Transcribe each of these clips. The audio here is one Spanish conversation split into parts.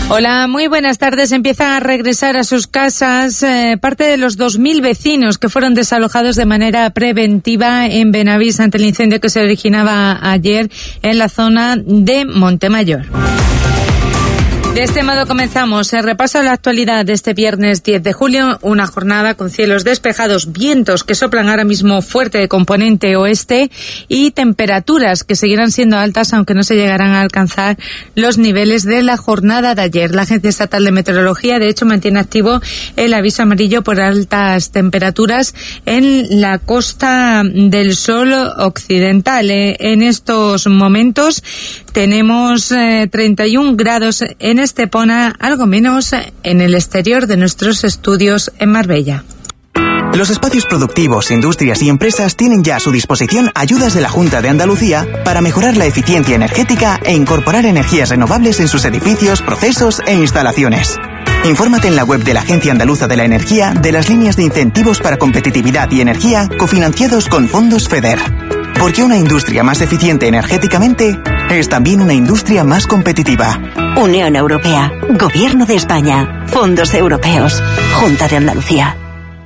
Hola, muy buenas tardes. Empiezan a regresar a sus casas parte de los 2.000 vecinos que fueron desalojados de manera preventiva en Benavís ante el incendio que se originaba ayer en la zona de Montemayor. De este modo comenzamos el repaso a la actualidad de este viernes 10 de julio, una jornada con cielos despejados, vientos que soplan ahora mismo fuerte de componente oeste y temperaturas que seguirán siendo altas aunque no se llegarán a alcanzar los niveles de la jornada de ayer. La Agencia Estatal de Meteorología, de hecho, mantiene activo el aviso amarillo por altas temperaturas en la Costa del Sol occidental. En estos momentos tenemos 31 grados en Estepona, algo menos en el exterior de nuestros estudios en Marbella. Los espacios productivos, industrias y empresas tienen ya a su disposición ayudas de la Junta de Andalucía para mejorar la eficiencia energética e incorporar energías renovables en sus edificios, procesos e instalaciones. Infórmate en la web de la Agencia Andaluza de la Energía de las líneas de incentivos para competitividad y energía cofinanciados con fondos FEDER. Porque una industria más eficiente energéticamente es también una industria más competitiva. Unión Europea, Gobierno de España, Fondos Europeos, Junta de Andalucía.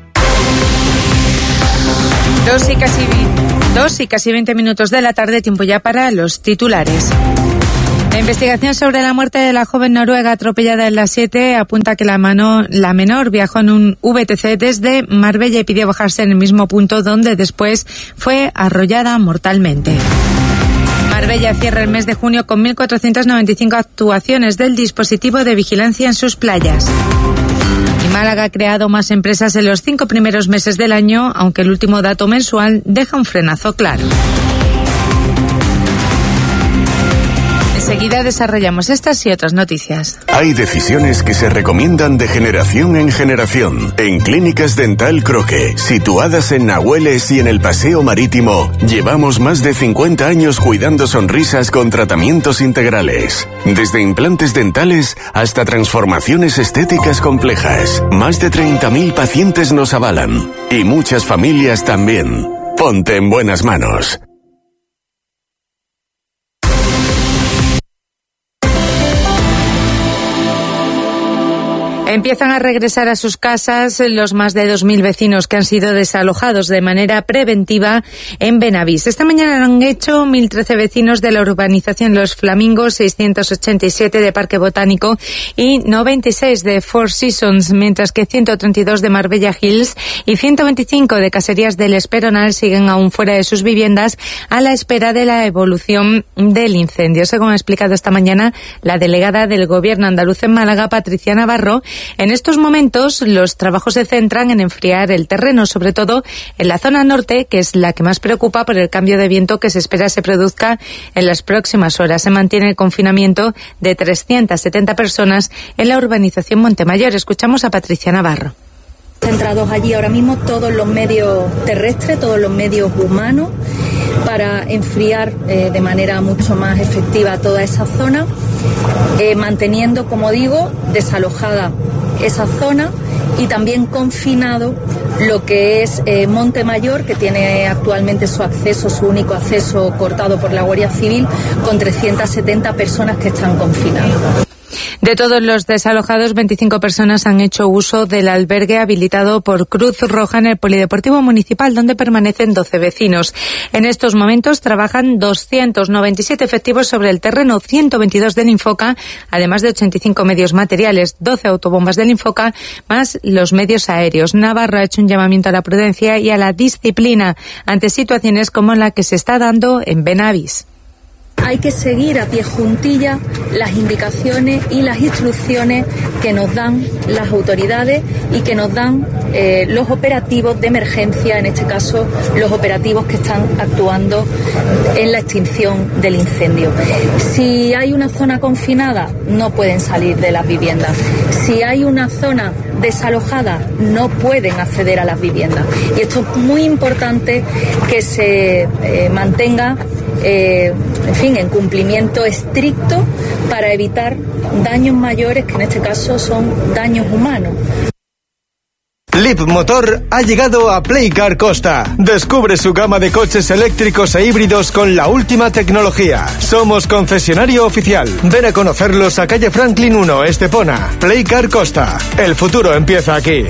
2 y casi 20 minutos de la tarde, tiempo ya para los titulares. La investigación sobre la muerte de la joven noruega atropellada en la 7 apunta que la menor viajó en un VTC desde Marbella y pidió bajarse en el mismo punto donde después fue arrollada mortalmente. Marbella cierra el mes de junio con 1.495 actuaciones del dispositivo de vigilancia en sus playas. Y Málaga ha creado más empresas en los 5 primeros meses del año, aunque el último dato mensual deja un frenazo claro. Enseguida desarrollamos estas y otras noticias. Hay decisiones que se recomiendan de generación en generación. En Clínicas Dental Croque, situadas en Nahueles y en el Paseo Marítimo, llevamos más de 50 años cuidando sonrisas con tratamientos integrales. Desde implantes dentales hasta transformaciones estéticas complejas. Más de 30.000 pacientes nos avalan. Y muchas familias también. Ponte en buenas manos. Empiezan a regresar a sus casas los más de 2.000 vecinos que han sido desalojados de manera preventiva en Benavís. Esta mañana lo han hecho 1.013 vecinos de la urbanización Los Flamingos, 687 de Parque Botánico y 96 de Four Seasons, mientras que 132 de Marbella Hills y 125 de Caserías del Esperonal siguen aún fuera de sus viviendas a la espera de la evolución del incendio. Según ha explicado esta mañana la delegada del Gobierno andaluz en Málaga, Patricia Navarro, en estos momentos los trabajos se centran en enfriar el terreno, sobre todo en la zona norte, que es la que más preocupa por el cambio de viento que se espera se produzca en las próximas horas. Se mantiene el confinamiento de 370 personas en la urbanización Montemayor. Escuchamos a Patricia Navarro. Centrados allí ahora mismo todos los medios terrestres, todos los medios humanos, para enfriar de manera mucho más efectiva toda esa zona, manteniendo, como digo, desalojada esa zona y también confinado lo que es Montemayor, que tiene actualmente su único acceso cortado por la Guardia Civil, con 370 personas que están confinadas. De todos los desalojados, 25 personas han hecho uso del albergue habilitado por Cruz Roja en el Polideportivo Municipal, donde permanecen 12 vecinos. En estos momentos trabajan 297 efectivos sobre el terreno, 122 del Infoca, además de 85 medios materiales, 12 autobombas del Infoca, más los medios aéreos. Navarro ha hecho un llamamiento a la prudencia y a la disciplina ante situaciones como la que se está dando en Benavís. Hay que seguir a pie juntilla las indicaciones y las instrucciones que nos dan las autoridades y que nos dan los operativos de emergencia, en este caso los operativos que están actuando en la extinción del incendio. Si hay una zona confinada, no pueden salir de las viviendas. Si hay una zona desalojada, no pueden acceder a las viviendas. Y esto es muy importante que se mantenga en cumplimiento estricto para evitar daños mayores, que en este caso son daños humanos. Leapmotor ha llegado a Playcar Costa. Descubre su gama de coches eléctricos e híbridos con la última tecnología. Somos concesionario oficial. Ven a conocerlos a calle Franklin 1, Estepona. Playcar Costa. El futuro empieza aquí.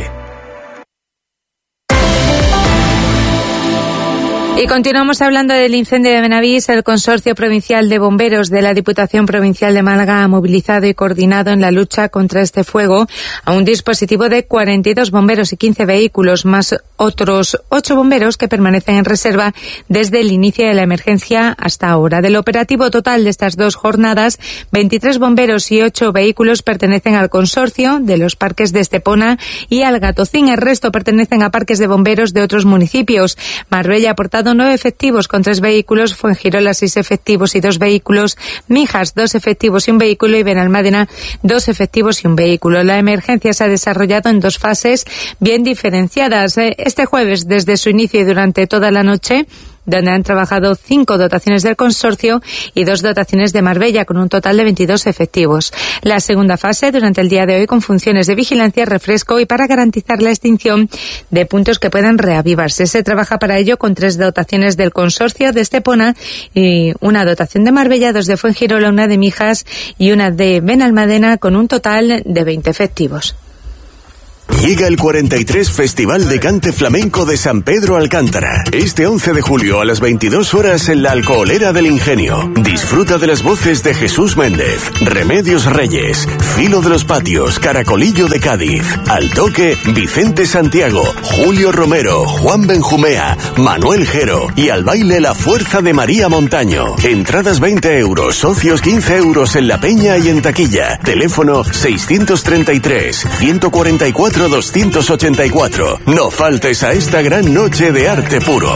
Y continuamos hablando del incendio de Benavís. El Consorcio Provincial de Bomberos de la Diputación Provincial de Málaga ha movilizado y coordinado en la lucha contra este fuego a un dispositivo de 42 bomberos y 15 vehículos, más otros 8 bomberos que permanecen en reserva desde el inicio de la emergencia hasta ahora. Del operativo total de estas 2 jornadas, 23 bomberos y 8 vehículos pertenecen al consorcio de los parques de Estepona y Algatocín. El resto pertenecen a parques de bomberos de otros municipios. Marbella ha aportado 9 efectivos con 3 vehículos, Fuengirola 6 efectivos y 2 vehículos, Mijas 2 efectivos y un vehículo y Benalmádena 2 efectivos y un vehículo. La emergencia se ha desarrollado en 2 fases bien diferenciadas. Este jueves, desde su inicio y durante toda la noche, donde han trabajado 5 dotaciones del consorcio y 2 dotaciones de Marbella, con un total de 22 efectivos. La segunda fase, durante el día de hoy, con funciones de vigilancia, refresco y para garantizar la extinción de puntos que puedan reavivarse. Se trabaja para ello con 3 dotaciones del consorcio de Estepona y una dotación de Marbella, 2 de Fuengirola, 1 de Mijas y 1 de Benalmádena, con un total de 20 efectivos. Llega el 43 Festival de Cante Flamenco de San Pedro Alcántara. Este 11 de julio a las 22 horas en la Alcoholera del Ingenio. Disfruta de las voces de Jesús Méndez, Remedios Reyes, Filo de los Patios, Caracolillo de Cádiz, Al Toque, Vicente Santiago, Julio Romero, Juan Benjumea, Manuel Jero y al baile La Fuerza de María Montaño. Entradas 20 euros, socios 15 euros en La Peña y en taquilla. Teléfono 633 144 284. No faltes a esta gran noche de arte puro.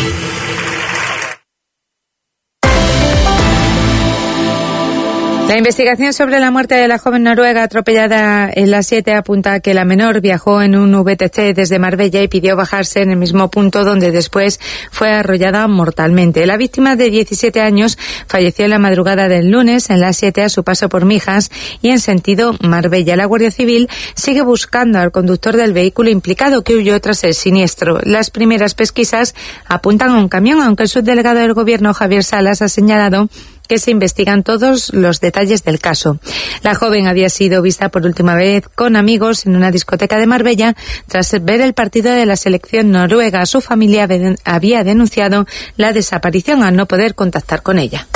La investigación sobre la muerte de la joven noruega atropellada en la 7 apunta a que la menor viajó en un VTC desde Marbella y pidió bajarse en el mismo punto donde después fue arrollada mortalmente. La víctima, de 17 años, falleció en la madrugada del lunes en la 7 a su paso por Mijas y en sentido Marbella. La Guardia Civil sigue buscando al conductor del vehículo implicado, que huyó tras el siniestro. Las primeras pesquisas apuntan a un camión, aunque el subdelegado del Gobierno, Javier Salas, ha señalado que se investigan todos los detalles del caso. La joven había sido vista por última vez con amigos en una discoteca de Marbella tras ver el partido de la selección noruega. Su familia había denunciado la desaparición al no poder contactar con ella.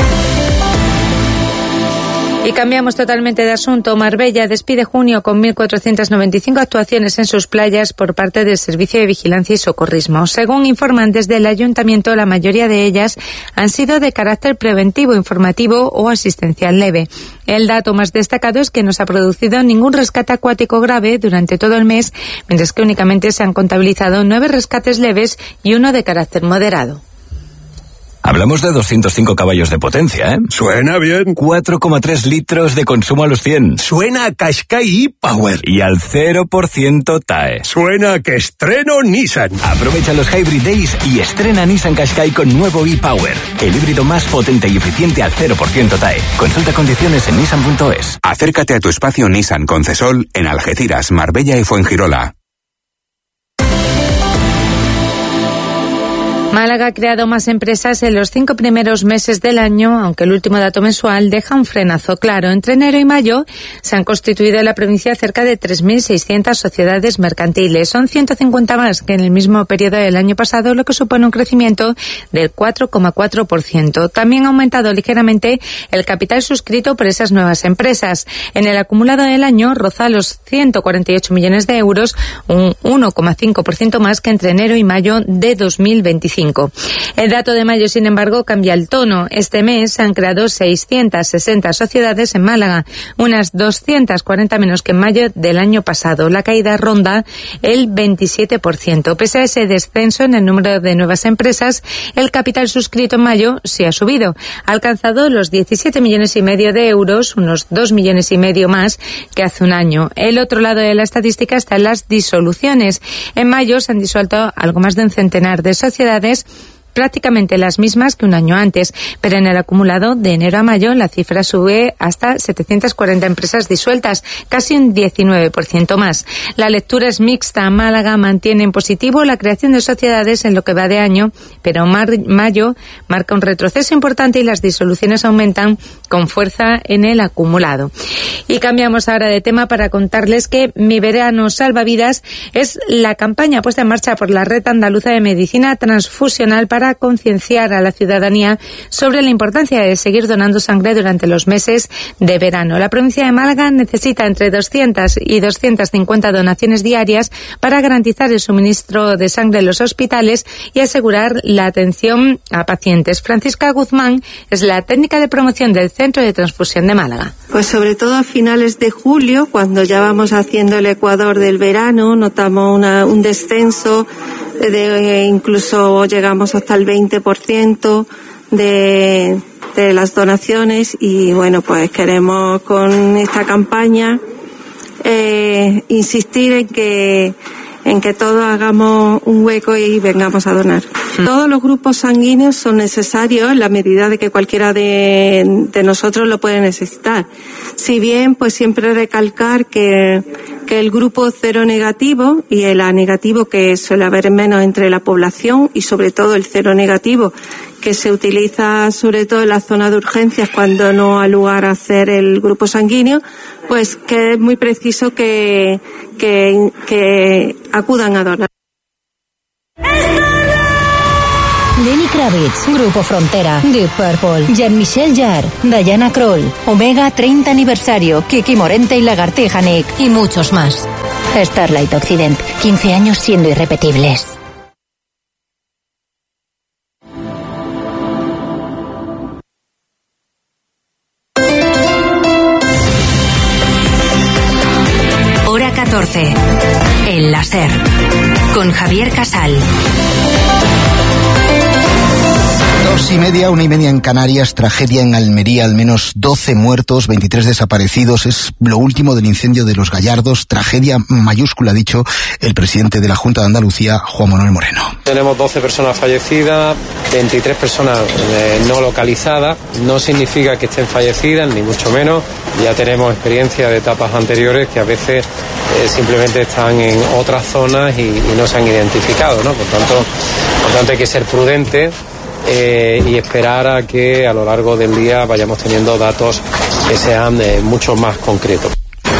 Y cambiamos totalmente de asunto. Marbella despide junio con 1.495 actuaciones en sus playas por parte del Servicio de Vigilancia y Socorrismo. Según informan desde el Ayuntamiento, la mayoría de ellas han sido de carácter preventivo, informativo o asistencial leve. El dato más destacado es que no se ha producido ningún rescate acuático grave durante todo el mes, mientras que únicamente se han contabilizado 9 rescates leves y 1 de carácter moderado. Hablamos de 205 caballos de potencia, ¿eh? Suena bien. 4,3 litros de consumo a los 100. Suena a Qashqai e-Power. Y al 0% TAE. Suena a que estreno Nissan. Aprovecha los Hybrid Days y estrena Nissan Qashqai con nuevo e-Power. El híbrido más potente y eficiente al 0% TAE. Consulta condiciones en nissan.es. Acércate a tu espacio Nissan Concesol en Algeciras, Marbella y Fuengirola. Málaga ha creado más empresas en los 5 primeros meses del año, aunque el último dato mensual deja un frenazo claro. Entre enero y mayo se han constituido en la provincia cerca de 3.600 sociedades mercantiles. Son 150 más que en el mismo periodo del año pasado, lo que supone un crecimiento del 4,4%. También ha aumentado ligeramente el capital suscrito por esas nuevas empresas. En el acumulado del año roza los 148 millones de euros, un 1,5% más que entre enero y mayo de 2025. El dato de mayo, sin embargo, cambia el tono. Este mes se han creado 660 sociedades en Málaga, unas 240 menos que en mayo del año pasado. La caída ronda el 27%. Pese a ese descenso en el número de nuevas empresas, el capital suscrito en mayo sí ha subido. Ha alcanzado los 17 millones y medio de euros, unos 2 millones y medio más que hace un año. El otro lado de la estadística está en las disoluciones. En mayo se han disuelto algo más de un centenar de sociedades, prácticamente las mismas que un año antes, pero en el acumulado de enero a mayo la cifra sube hasta 740 empresas disueltas, casi un 19% más. La lectura es mixta. Málaga mantiene en positivo la creación de sociedades en lo que va de año, pero mayo marca un retroceso importante y las disoluciones aumentan con fuerza en el acumulado. Y cambiamos ahora de tema para contarles que Mi Verano Salvavidas es la campaña puesta en marcha por la Red Andaluza de Medicina Transfusional para concienciar a la ciudadanía sobre la importancia de seguir donando sangre durante los meses de verano. La provincia de Málaga necesita entre 200 y 250 donaciones diarias para garantizar el suministro de sangre en los hospitales y asegurar la atención a pacientes. Francisca Guzmán es la técnica de promoción del Centro de Transfusión de Málaga. Pues sobre todo a finales de julio, cuando ya vamos haciendo el ecuador del verano, notamos un descenso incluso llegamos hasta el 20% de las donaciones y bueno, pues queremos con esta campaña insistir en que todos hagamos un hueco y vengamos a donar. Todos los grupos sanguíneos son necesarios en la medida de que cualquiera de nosotros lo puede necesitar. Si bien, pues siempre recalcar que el grupo cero negativo y el A negativo, que suele haber menos entre la población, y sobre todo el cero negativo, que se utiliza sobre todo en la zona de urgencias cuando no hay lugar a hacer el grupo sanguíneo, pues que es muy preciso que acudan a donar. Lenny Kravitz, Grupo Frontera, Deep Purple, Jean-Michel Jarre, Diana Krall, Omega 30 aniversario, Kiki Morente y Lagartija Nick y muchos más. Starlight Occident, 15 años siendo irrepetibles. Hora 14. El láser. Con Javier Casal. 2:30, 1:30 en Canarias, tragedia en Almería, al menos 12 muertos, 23 desaparecidos, es lo último del incendio de Los Gallardos, tragedia mayúscula, ha dicho el presidente de la Junta de Andalucía, Juan Manuel Moreno. Tenemos 12 personas fallecidas, 23 personas no localizadas, no significa que estén fallecidas, ni mucho menos, ya tenemos experiencia de etapas anteriores que a veces simplemente están en otras zonas y no se han identificado, ¿no? Por tanto hay que ser prudentes y esperar a que a lo largo del día vayamos teniendo datos que sean mucho más concretos.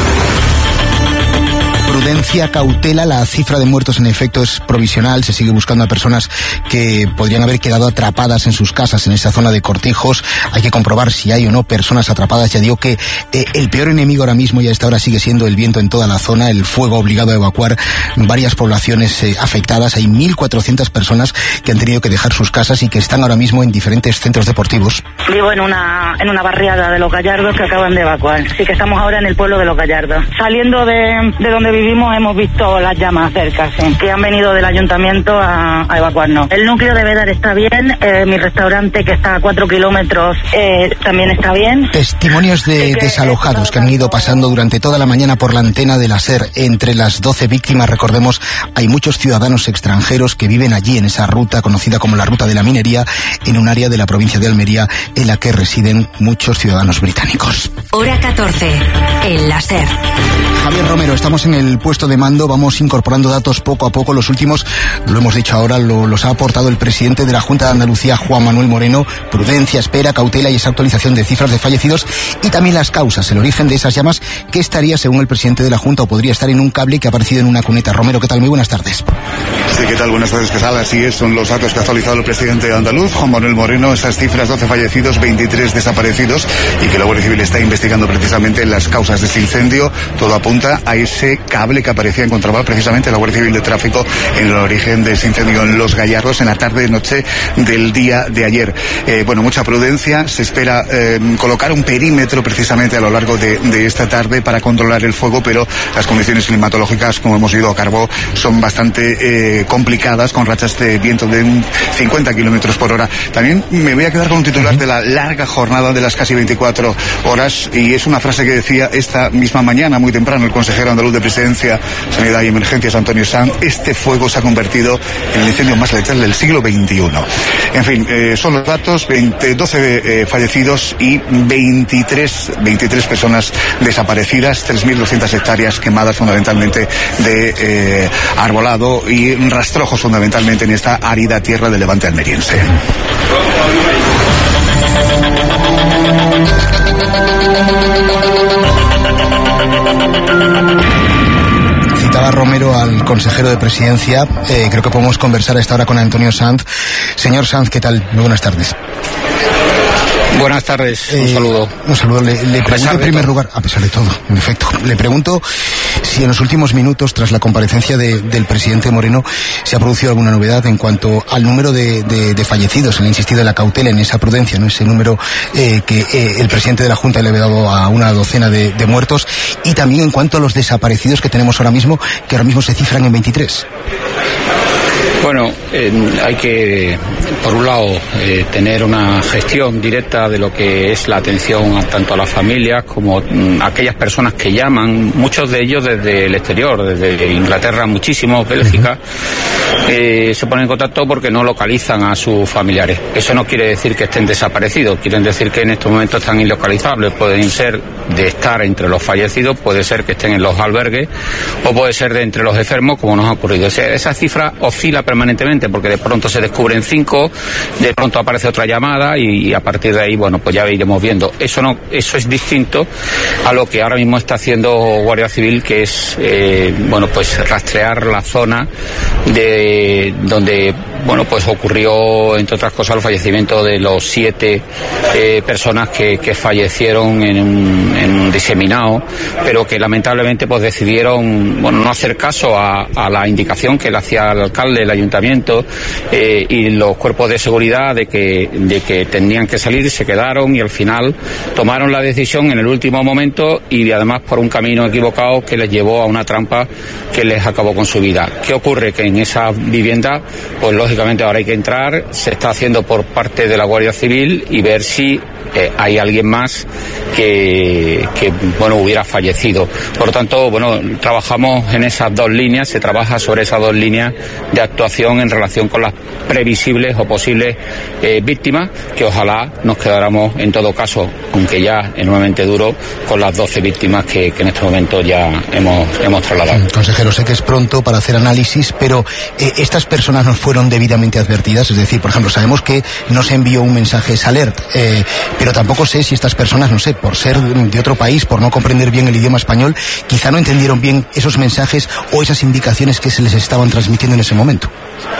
Prudencia, cautela, la cifra de muertos en efecto es provisional, se sigue buscando a personas que podrían haber quedado atrapadas en sus casas en esa zona de Cortijos, hay que comprobar si hay o no personas atrapadas. Ya digo que el peor enemigo ahora mismo y a esta hora sigue siendo el viento en toda la zona, el fuego ha obligado a evacuar varias poblaciones afectadas, hay 1.400 personas que han tenido que dejar sus casas y que están ahora mismo en diferentes centros deportivos. Vivo en una barriada de Los Gallardos que acaban de evacuar, así que estamos ahora en el pueblo de Los Gallardos. Saliendo de donde vivimos hemos visto las llamas cerca, sí, que han venido del ayuntamiento a evacuarnos. El núcleo de Vedar está bien, mi restaurante que está a 4 kilómetros también está bien. Testimonios de desalojados que han ido pasando durante toda la mañana por la antena de la SER. Entre las 12 víctimas, recordemos, hay muchos ciudadanos extranjeros que viven allí en esa ruta conocida como la Ruta de la Minería, en un área de la provincia de Almería en la que residen muchos ciudadanos británicos. Hora 14. El láser. Javier Romero, estamos en el puesto de mando, vamos incorporando datos poco a poco. Los últimos, lo hemos dicho ahora, los ha aportado el presidente de la Junta de Andalucía, Juan Manuel Moreno. Prudencia, espera, cautela y esa actualización de cifras de fallecidos y también las causas, el origen de esas llamas que estaría, según el presidente de la Junta, o podría estar en un cable que ha aparecido en una cuneta. Romero, ¿qué tal? Muy buenas tardes. Sí, ¿qué tal? Buenas tardes, Casal. Así es, son los datos que ha actualizado el presidente andaluz, Juan Manuel Moreno. Esas cifras, 12 fallecidos, 23 desaparecidos, y que la Guardia Civil está investigando precisamente las causas de este incendio. Todo apunta a ese cable que aparecía, encontraba precisamente la Guardia Civil de Tráfico en el origen de ese incendio en Los Gallardos en la tarde-noche del día de ayer. Mucha prudencia, se espera colocar un perímetro precisamente a lo largo de esta tarde para controlar el fuego, pero las condiciones climatológicas, como hemos ido a cargo, son bastante complicadas, con rachas de viento de 50 kilómetros por hora. También me voy a quedar con un titular de la larga jornada de las casi 24 horas, y es una frase que decía esta misma mañana, muy temprano, temprano el consejero andaluz de Presidencia, Sanidad y Emergencias, Antonio Sanz, este fuego se ha convertido en el incendio más letal del siglo XXI. En fin, son los datos: 12 fallecidos y 23 personas desaparecidas, 3.200 hectáreas quemadas fundamentalmente de arbolado y rastrojos fundamentalmente en esta árida tierra del levante almeriense. Citaba Romero al consejero de Presidencia. Creo que podemos conversar a esta hora con Antonio Sanz. Señor Sanz, ¿qué tal? Muy buenas tardes. Buenas tardes, un saludo. Un saludo. Le pregunto en primer lugar, a pesar de todo, en efecto, le pregunto si en los últimos minutos, tras la comparecencia del presidente Moreno, se ha producido alguna novedad en cuanto al número de fallecidos. Le ha insistido en la cautela, en esa prudencia, ¿no? Ese número que el presidente de la Junta le ha dado a una docena de muertos, y también en cuanto a los desaparecidos que tenemos ahora mismo, que ahora mismo se cifran en 23. Bueno, hay que, por un lado, tener una gestión directa de lo que es la atención tanto a las familias como a aquellas personas que llaman, muchos de ellos desde el exterior, desde Inglaterra, muchísimos, Bélgica, se ponen en contacto porque no localizan a sus familiares. Eso no quiere decir que estén desaparecidos, quieren decir que en estos momentos están ilocalizables. Pueden ser de estar entre los fallecidos, puede ser que estén en los albergues, o puede ser de entre los enfermos, como nos ha ocurrido. O sea, esa cifra oscila permanentemente, porque de pronto se descubren 5, de pronto aparece otra llamada y a partir de ahí, bueno, pues ya iremos viendo. Eso es distinto a lo que ahora mismo está haciendo Guardia Civil, que es, pues rastrear la zona de donde, bueno, pues ocurrió, entre otras cosas, el fallecimiento de los 7 personas que fallecieron en un diseminado, pero que lamentablemente pues decidieron, bueno, no hacer caso a la indicación que le hacía el alcalde, el ayuntamiento y los cuerpos de seguridad de que tenían que salir, y se quedaron, y al final tomaron la decisión en el último momento, y además por un camino equivocado que les llevó a una trampa que les acabó con su vida. ¿Qué ocurre? Que en esa vivienda, pues lógicamente ahora hay que entrar, se está haciendo por parte de la Guardia Civil y ver si hay alguien más que hubiera fallecido. Por lo tanto, bueno, trabajamos en esas dos líneas, se trabaja sobre esas dos líneas de actuación en relación con las previsibles o posibles víctimas, que ojalá nos quedáramos en todo caso, aunque ya enormemente duro, con las 12 víctimas que en este momento ya hemos trasladado. Consejero, sé que es pronto para hacer análisis, pero ¿estas personas no fueron debidamente advertidas? Es decir, por ejemplo, sabemos que no se envió un mensaje alert, pero tampoco sé si estas personas, no sé, por ser de otro país, por no comprender bien el idioma español, quizá no entendieron bien esos mensajes o esas indicaciones que se les estaban transmitiendo en ese momento.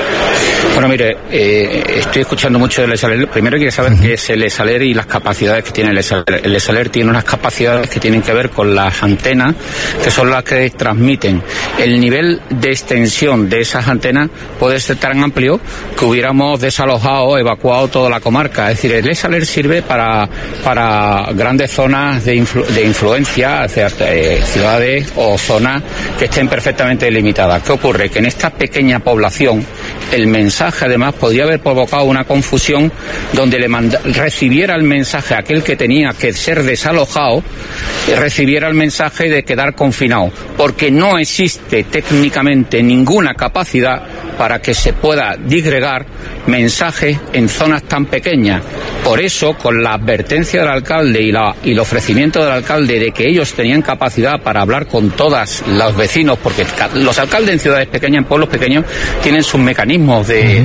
Bueno, mire, estoy escuchando mucho del ESALER. Primero hay que saber qué es el ESALER y las capacidades que tiene el ESALER. El ESALER tiene unas capacidades que tienen que ver con las antenas, que son las que transmiten. El nivel de extensión de esas antenas puede ser tan amplio que hubiéramos desalojado, evacuado toda la comarca. Es decir, el ESALER sirve para grandes zonas de influencia, hacia ciudades o zonas que estén perfectamente delimitadas. ¿Qué ocurre? Que en esta pequeña población el mensaje además podría haber provocado una confusión donde recibiera el mensaje aquel que tenía que ser desalojado, recibiera el mensaje de quedar confinado, porque no existe técnicamente ninguna capacidad para que se pueda disgregar mensajes en zonas tan pequeñas. Por eso, con la advertencia del alcalde y el ofrecimiento del alcalde de que ellos tenían capacidad para hablar con todos los vecinos, porque los alcaldes en ciudades pequeñas, en pueblos pequeños, tienen sus mecanismos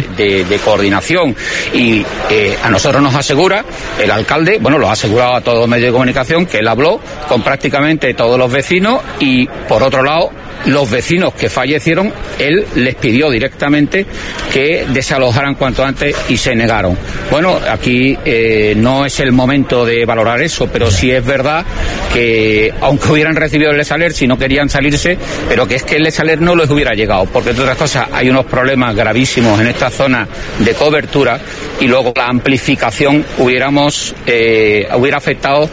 de coordinación, y a nosotros nos asegura el alcalde, bueno, lo ha asegurado a todos los medios de comunicación, que él habló con prácticamente todos los vecinos, y por otro lado, los vecinos que fallecieron, él les pidió directamente que desalojaran cuanto antes y se negaron. Bueno, aquí no es el momento de valorar eso, pero sí es verdad que aunque hubieran recibido el ESALER, si no querían salirse, pero que es que el ESALER no les hubiera llegado, porque entre otras cosas hay unos problemas gravísimos en esta zona de cobertura, y luego la amplificación hubiera afectado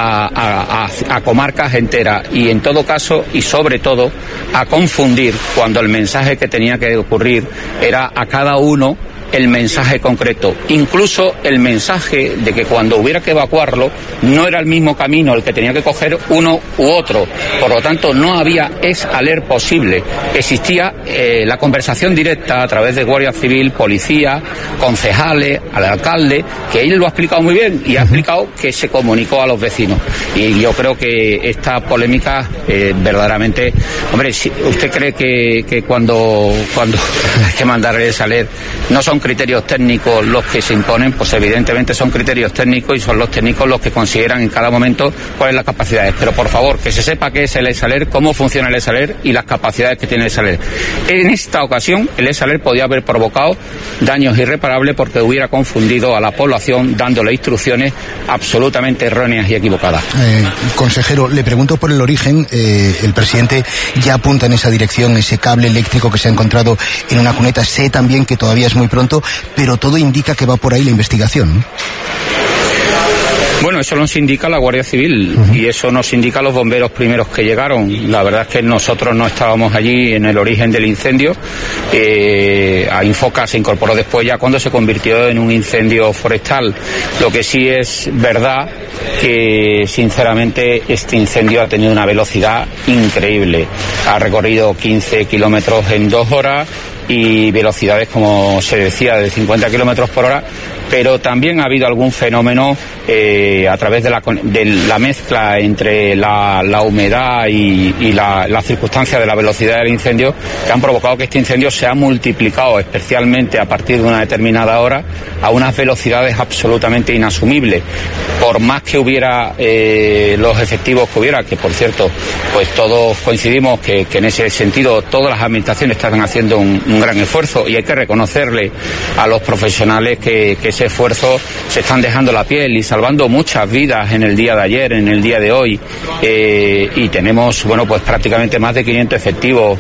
a comarcas enteras, y en todo caso, y sobre todo, a confundir cuando el mensaje que tenía que ocurrir era a cada uno el mensaje concreto, incluso el mensaje de que cuando hubiera que evacuarlo no era el mismo camino el que tenía que coger uno u otro, por lo tanto no había alert posible, existía la conversación directa a través de Guardia Civil, policía, concejales, al alcalde, que él lo ha explicado muy bien y ha explicado que se comunicó a los vecinos, y yo creo que esta polémica verdaderamente, hombre, si usted cree que cuando hay que mandar el alert no son criterios técnicos los que se imponen, pues evidentemente son criterios técnicos y son los técnicos los que consideran en cada momento cuáles son las capacidades, pero por favor que se sepa qué es el alert, cómo funciona el alert y las capacidades que tiene el alert. En esta ocasión el alert podía haber provocado daños irreparables porque hubiera confundido a la población dándole instrucciones absolutamente erróneas y equivocadas. Consejero, le pregunto por el origen. El presidente ya apunta en esa dirección, ese cable eléctrico que se ha encontrado en una cuneta. Sé también que todavía es muy pronto, pero todo indica que va por ahí la investigación. Bueno, eso nos indica la Guardia Civil y eso nos indica los bomberos primeros que llegaron. La verdad es que nosotros no estábamos allí en el origen del incendio. A Infoca se incorporó después, ya cuando se convirtió en un incendio forestal. Lo que sí es verdad que sinceramente este incendio ha tenido una velocidad increíble. Ha recorrido 15 kilómetros en 2 horas y velocidades, como se decía, de 50 kilómetros por hora, pero también ha habido algún fenómeno a través de la mezcla entre la humedad y la circunstancia de la velocidad del incendio, que han provocado que este incendio se ha multiplicado, especialmente a partir de una determinada hora, a unas velocidades absolutamente inasumibles. Por más que hubiera los efectivos que hubiera, que por cierto, pues todos coincidimos que en ese sentido todas las administraciones están haciendo un gran esfuerzo, y hay que reconocerle a los profesionales que ese esfuerzo se están dejando la piel y salvando muchas vidas en el día de ayer, en el día de hoy, y tenemos, bueno, pues prácticamente más de 500 efectivos